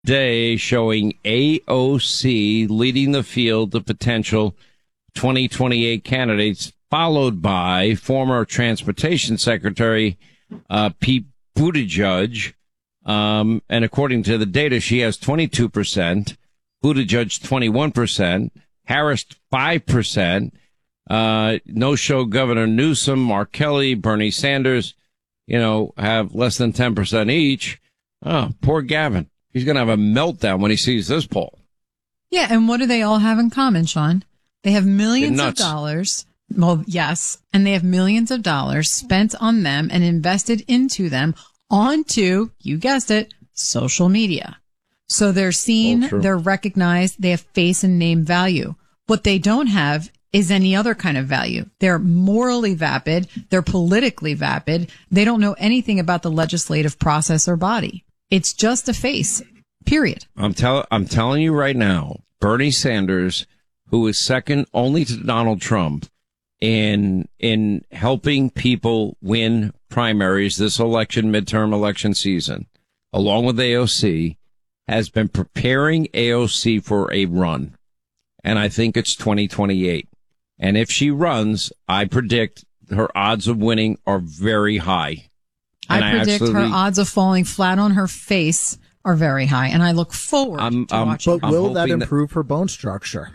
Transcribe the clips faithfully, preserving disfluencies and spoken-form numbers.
Day showing A O C leading the field of potential twenty twenty-eight candidates, followed by former Transportation Secretary uh, Pete Buttigieg. Um, and according to the data, she has twenty-two percent, Buttigieg twenty-one percent, Harris five percent, uh, no-show Governor Newsom, Mark Kelly, Bernie Sanders, you know, have less than ten percent each. Oh, poor Gavin. He's going to have a meltdown when he sees this poll. Yeah, and what do they all have in common, Sean? They have millions of dollars. Well, yes, and they have millions of dollars spent on them and invested into them onto, you guessed it, social media. So they're seen, oh, they're recognized, they have face and name value. What they don't have is any other kind of value. They're morally vapid. They're politically vapid. They don't know anything about the legislative process or body. It's just a face, period. I'm tell I'm telling you right now, Bernie Sanders, who is second only to Donald Trump in in helping people win primaries this election, midterm election season, along with A O C, has been preparing A O C for a run. And I think it's twenty twenty-eight. And if she runs, I predict her odds of winning are very high. And I predict I her odds of falling flat on her face are very high, and I look forward I'm, to I'm, watching. But will that improve that... her bone structure?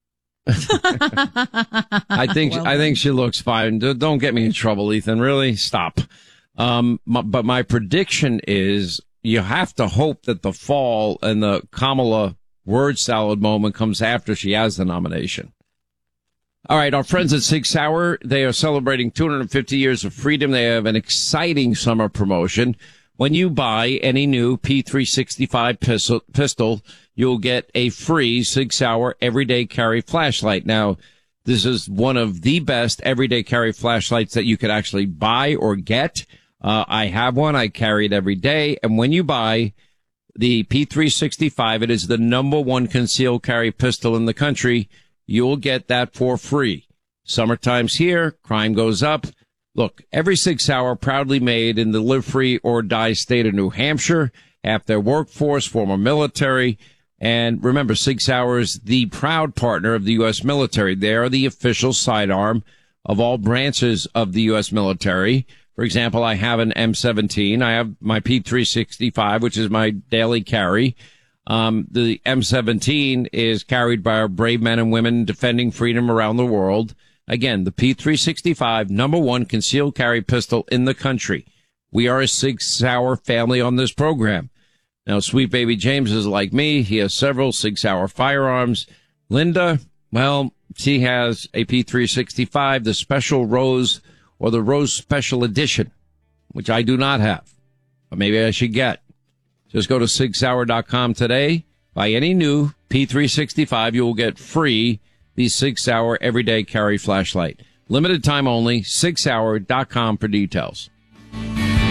I think well, I think she looks fine. Don't get me in trouble, Ethan. Really, stop. Um, my, but my prediction is you have to hope that the fall and the Kamala word salad moment comes after she has the nomination. All right, our friends at Sig Sauer, they are celebrating two hundred fifty years of freedom. They have an exciting summer promotion. When you buy any new P three sixty-five pistol, pistol you'll get a free Sig Sauer everyday carry flashlight. Now, this is one of the best everyday carry flashlights that you could actually buy or get. Uh, I have one. I carry it every day. And when you buy the P three sixty-five, it is the number one concealed carry pistol in the country. You'll get that for free. Summertime's here. Crime goes up. Look, every Sig Sauer proudly made in the live free or die state of New Hampshire. Half their workforce, former military. And remember, Sig Sauer is the proud partner of the U S military. They are the official sidearm of all branches of the U S military. For example, I have an M seventeen. I have my P three sixty-five, which is my daily carry. Um, the M seventeen is carried by our brave men and women defending freedom around the world. Again, the P three sixty-five, number one concealed carry pistol in the country. We are a Sig Sauer family on this program. Now, sweet baby James is like me. He has several Sig Sauer firearms. Linda, well, she has a P three sixty-five, the Special Rose or the Rose Special Edition, which I do not have, but maybe I should get. Just go to sig sauer dot com today. Buy any new P three sixty-five. You will get free the Sig Sauer Everyday Carry Flashlight. Limited time only. sig sauer dot com for details.